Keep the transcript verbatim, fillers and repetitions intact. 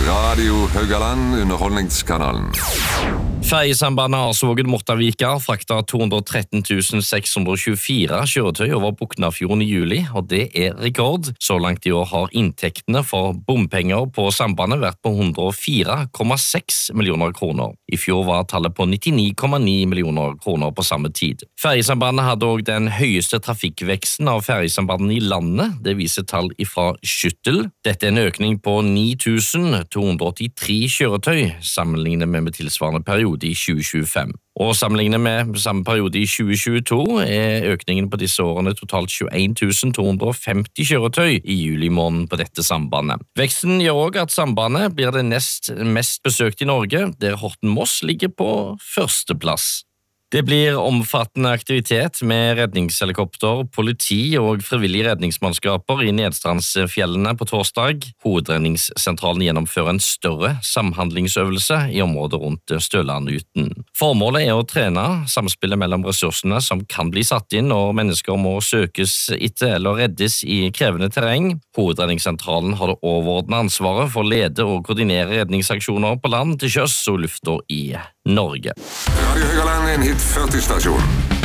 Radio Haugaland, underholdningskanalen. Ferjesambandet Arsvågen-Mortavika frakta to hundre og tretten tusen seks hundre og tjuefire kjøretøy over Boknafjorden i juli, og det er rekord. Så langt i år har inntektene for bompenger på sambandet vært på hundre og fire komma seks millioner kroner. I fjor var tallet på nittini komma ni millioner kroner på samme tid. Ferjesambandet hadde også den høyeste trafikkveksten av ferjesambandene i landet, det viser tall fra Skyttel. Dette er en økning på ni tusen to hundre og åttitre kjøretøy, sammenlignet med, med tilsvarende periode i tjue tjuefem. Og sammenlignet med samme periode i tjue tjueto er økningen på disse årene totalt tjueen tusen to hundre og femti kjøretøy i juli måned på dette sambandet. Veksten gjør også at sambandet blir det nest mest besøkt i Norge, der Horten-Moss ligger på førsteplass. Det blir omfattende aktivitet med redningshelikopter, politi og frivillige redningsmannskaper i Nedstrandsfjellene på torsdag. Hovedredningssentralen gjennomfører en større samhandlingsøvelse i området rundt Stølanduten. Formålet er å trene samspillet mellom ressursene som kan bli satt inn når mennesker må søkes etter eller reddes i krevende terreng. Hovedredningssentralen har det overordnede ansvaret for å lede og koordinere redningsaksjoner på land, til sjøs og lufta i Norge. Radio Haugaland, en hit førti stasjon.